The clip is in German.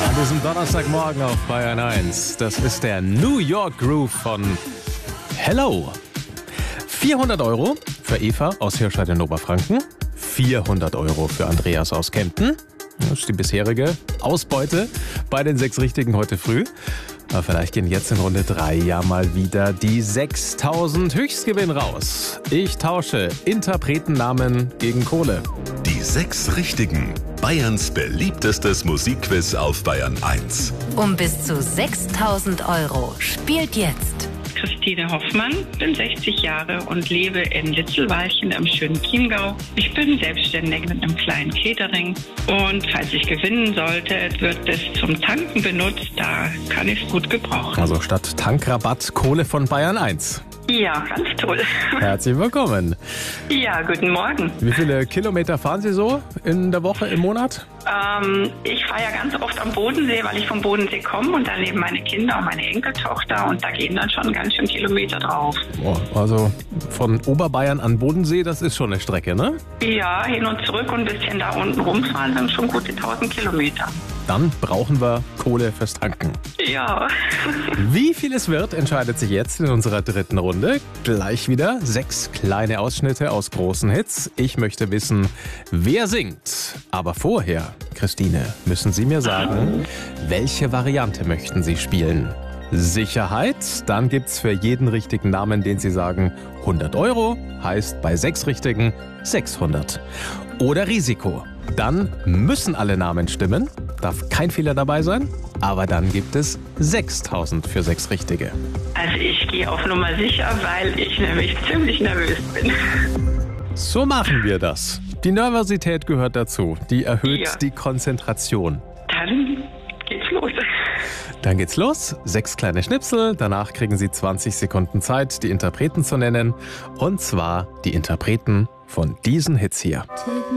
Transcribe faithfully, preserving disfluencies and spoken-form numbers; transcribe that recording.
An diesem Donnerstagmorgen auf Bayern eins. Das ist der New York Groove von Hello. vierhundert Euro für Eva aus Hirscheid in Oberfranken. vierhundert Euro für Andreas aus Kempten. Das ist die bisherige Ausbeute bei den sechs Richtigen heute früh. Aber vielleicht gehen jetzt in Runde drei ja mal wieder die sechstausend Höchstgewinn raus. Ich tausche Interpretennamen gegen Kohle. Die sechs Richtigen. Bayerns beliebtestes Musikquiz auf Bayern eins. Um bis zu sechstausend Euro. Spielt jetzt Christine Hoffmann, bin sechzig Jahre und lebe in Litzelwalchen im schönen Chiemgau. Ich bin selbstständig mit einem kleinen Catering und falls ich gewinnen sollte, wird es zum Tanken benutzt. Da kann ich es gut gebrauchen. Also statt Tankrabatt Kohle von Bayern eins. Ja, ganz toll. Herzlich willkommen. Ja, guten Morgen. Wie viele Kilometer fahren Sie so in der Woche, im Monat? Ähm, ich fahre ja ganz oft am Bodensee, weil ich vom Bodensee komme und da leben meine Kinder und meine Enkeltochter und da gehen dann schon ganz schön Kilometer drauf. Oh, also von Oberbayern an Bodensee, das ist schon eine Strecke, ne? Ja, hin und zurück und ein bisschen da unten rumfahren sind schon gute tausend Kilometer. Dann brauchen wir Kohle fürs Tanken. Ja. Wie viel es wird, entscheidet sich jetzt in unserer dritten Runde. Gleich wieder sechs kleine Ausschnitte aus großen Hits. Ich möchte wissen, wer singt. Aber vorher, Christine, müssen Sie mir sagen, welche Variante möchten Sie spielen? Sicherheit, dann gibt's für jeden richtigen Namen, den Sie sagen, hundert Euro, heißt bei sechs Richtigen sechshundert. Oder Risiko, dann müssen alle Namen stimmen, darf kein Fehler dabei sein, aber dann gibt es sechstausend für sechs Richtige. Also ich gehe auf Nummer sicher, weil ich nämlich ziemlich nervös bin. So machen wir das. Die Nervosität gehört dazu, die erhöht Ja. die Konzentration. Dann geht's los. Dann geht's los. Sechs kleine Schnipsel. Danach kriegen Sie zwanzig Sekunden Zeit, die Interpreten zu nennen. Und zwar die Interpreten von diesen Hits hier.